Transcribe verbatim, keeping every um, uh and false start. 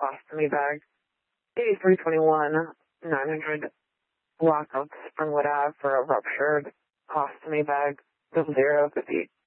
ostomy bag. eighty-three twenty-one, nine hundred block of Springwood Ave for a ruptured ostomy bag. Bill zero fifty